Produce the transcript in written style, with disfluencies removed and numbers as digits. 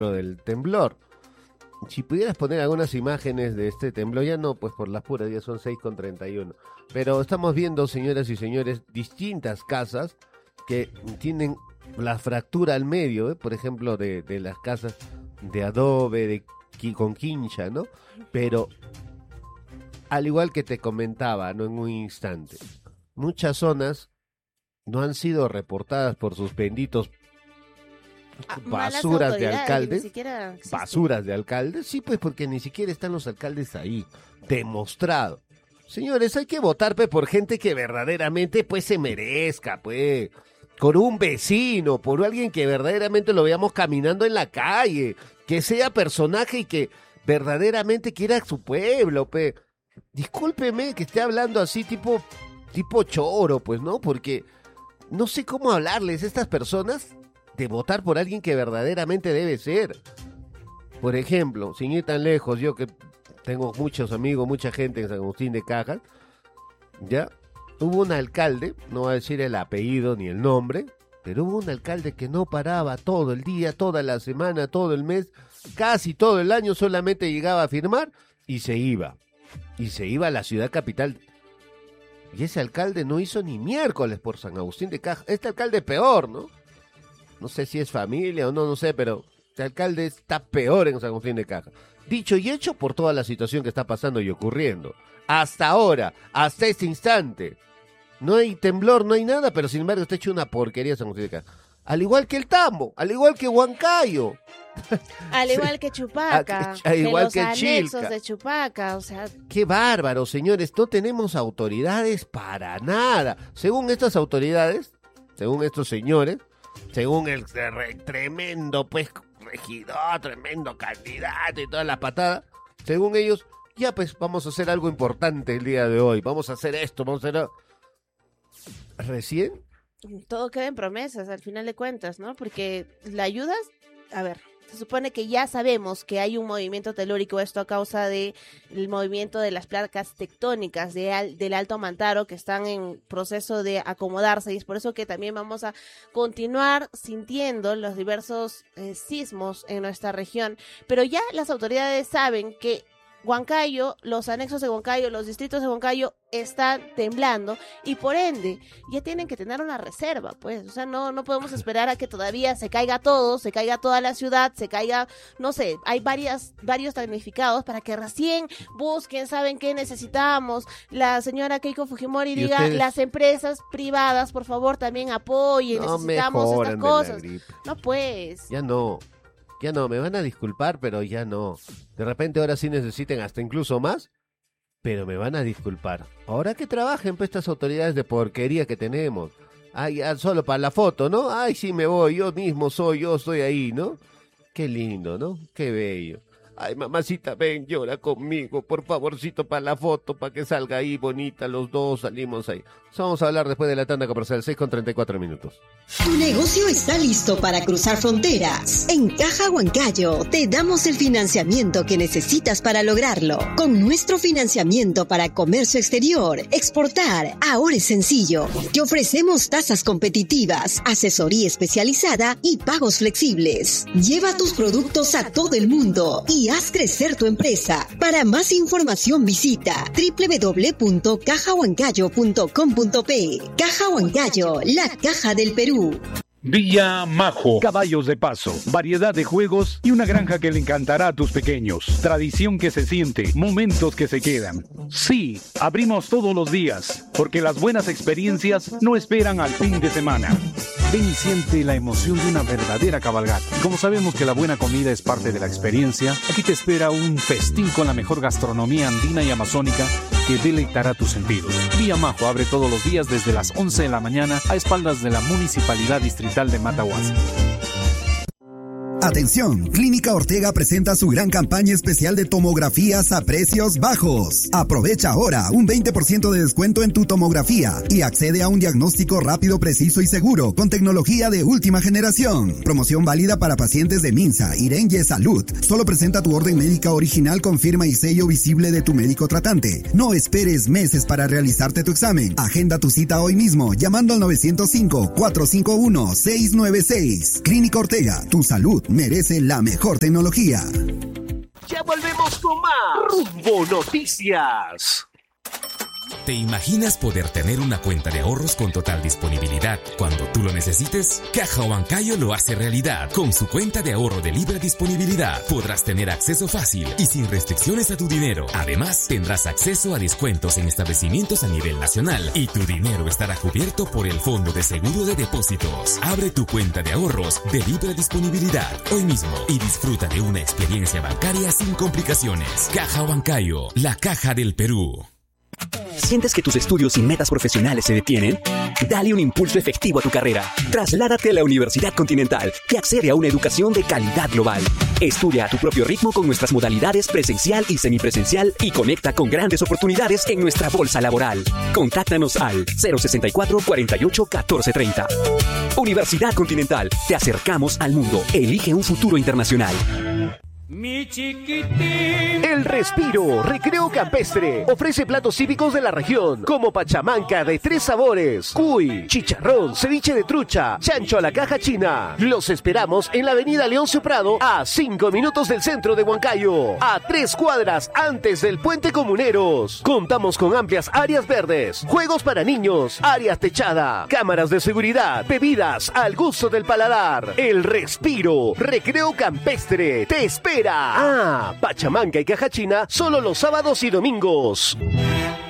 del temblor. Si pudieras poner algunas imágenes de este temblor, ya no, pues por las puras, ya son 6:31. Pero estamos viendo, señoras y señores, distintas casas que tienen la fractura al medio, por ejemplo, de las casas de adobe, con quincha, ¿no? Pero, al igual que te comentaba, ¿no? En un instante, muchas zonas no han sido reportadas por sus benditos basuras de alcaldes, basuras de alcaldes, sí, pues porque ni siquiera están los alcaldes ahí, demostrado. Señores, hay que votar pues, por gente que verdaderamente pues se merezca, pues, por un vecino, por alguien que verdaderamente lo veamos caminando en la calle, que sea personaje y que verdaderamente quiera a su pueblo, pues. Discúlpeme que esté hablando así tipo choro, pues, ¿no? Porque no sé cómo hablarles a estas personas de votar por alguien que verdaderamente debe ser. Por ejemplo, sin ir tan lejos, yo que tengo muchos amigos, mucha gente en San Agustín de Cajas, ya, hubo un alcalde, no voy a decir el apellido ni el nombre, pero hubo un alcalde que no paraba todo el día, toda la semana, todo el mes, casi todo el año, solamente llegaba a firmar y se iba. Y se iba a la ciudad capital. Y ese alcalde no hizo ni miércoles por San Agustín de Cajas. Este alcalde peor, ¿no? No sé si es familia o no, no sé, pero este alcalde está peor en San Agustín de Cajas. Dicho y hecho por toda la situación que está pasando y ocurriendo. Hasta ahora, hasta este instante. No hay temblor, no hay nada, pero sin embargo está hecho una porquería San Agustín de Cajas. Al igual que el Tambo, al igual que Huancayo. Al igual que Chupaca, al igual que los anexos Chilca. de Chupaca, o sea... Qué bárbaro, señores, no tenemos autoridades para nada. Según estas autoridades, según estos señores, según el tremendo, pues, regidor, tremendo candidato y toda la patada, según ellos, ya pues vamos a hacer algo importante el día de hoy, vamos a hacer esto, vamos a hacer... ¿Recién? Todo queda en promesas, al final de cuentas, ¿no? Porque la ayuda, a ver, se supone que ya sabemos que hay un movimiento telúrico, esto a causa del movimiento de las placas tectónicas del Alto Mantaro, que están en proceso de acomodarse, y es por eso que también vamos a continuar sintiendo los diversos sismos en nuestra región. Pero ya las autoridades saben que Huancayo, los anexos de Huancayo, los distritos de Huancayo están temblando y por ende ya tienen que tener una reserva, pues, o sea, no podemos esperar a que todavía se caiga todo, se caiga toda la ciudad, se caiga, no sé, hay varios damnificados para que recién busquen, saben qué necesitamos. La señora Keiko Fujimori diga, ustedes... las empresas privadas, por favor, también apoyen, no necesitamos estas cosas. No, pues. Ya no, me van a disculpar, pero ya no. De repente ahora sí necesiten hasta incluso más, pero me van a disculpar. Ahora que trabajen pues estas autoridades de porquería que tenemos. Ay, solo para la foto, ¿no? Ay, sí me voy, yo estoy ahí, ¿no? Qué lindo, ¿no? Qué bello. Ay, mamacita, ven, llora conmigo, por favorcito, para la foto, para que salga ahí bonita, los dos salimos ahí. Eso vamos a hablar después de la tanda comercial, 6:34. Tu negocio está listo para cruzar fronteras. En Caja Huancayo te damos el financiamiento que necesitas para lograrlo. Con nuestro financiamiento para comercio exterior, exportar, ahora es sencillo. Te ofrecemos tasas competitivas, asesoría especializada y pagos flexibles. Lleva tus productos a todo el mundo y haz crecer tu empresa. Para más información visita www.cajahuancayo.com.pe. Caja Huancayo, la caja del Perú. Villa Majo, caballos de paso, variedad de juegos y una granja que le encantará a tus pequeños. Tradición que se siente, momentos que se quedan. Sí, abrimos todos los días, porque las buenas experiencias no esperan al fin de semana. Ven y siente la emoción de una verdadera cabalgata. Como sabemos que la buena comida es parte de la experiencia, aquí te espera un festín con la mejor gastronomía andina y amazónica que deleitará tus sentidos. Villa Majo abre todos los días desde las 11 de la mañana a espaldas de la Municipalidad Distrital de Matahuasi. Atención, Clínica Ortega presenta su gran campaña especial de tomografías a precios bajos. Aprovecha ahora un 20% de descuento en tu tomografía y accede a un diagnóstico rápido, preciso y seguro con tecnología de última generación. Promoción válida para pacientes de Minsa, Irenye Salud. Solo presenta tu orden médica original con firma y sello visible de tu médico tratante. No esperes meses para realizarte tu examen. Agenda tu cita hoy mismo llamando al 905-451-696. Clínica Ortega, tu salud merece la mejor tecnología. Ya volvemos con más Rumbo Noticias. ¿Te imaginas poder tener una cuenta de ahorros con total disponibilidad cuando tú lo necesites? Caja Huancayo lo hace realidad. Con su cuenta de ahorro de libre disponibilidad podrás tener acceso fácil y sin restricciones a tu dinero. Además, tendrás acceso a descuentos en establecimientos a nivel nacional y tu dinero estará cubierto por el Fondo de Seguro de Depósitos. Abre tu cuenta de ahorros de libre disponibilidad hoy mismo y disfruta de una experiencia bancaria sin complicaciones. Caja Huancayo, la caja del Perú. ¿Sientes que tus estudios y metas profesionales se detienen? Dale un impulso efectivo a tu carrera. Trasládate a la Universidad Continental, que accede a una educación de calidad global. Estudia a tu propio ritmo con nuestras modalidades presencial y semipresencial y conecta con grandes oportunidades en nuestra bolsa laboral. Contáctanos al 064 48 14 30. Universidad Continental, te acercamos al mundo. Elige un futuro internacional. Mi chiquitín. El Respiro Recreo Campestre ofrece platos típicos de la región, como pachamanca de 3 sabores, cuy, chicharrón, ceviche de trucha, chancho a la caja china. Los esperamos en la avenida Leoncio Prado, a 5 minutos del centro de Huancayo, a 3 cuadras antes del Puente Comuneros. Contamos con amplias áreas verdes, juegos para niños, áreas techada, cámaras de seguridad, bebidas al gusto del paladar. El Respiro Recreo Campestre te espera. Pachamanca y caja china solo los sábados y domingos.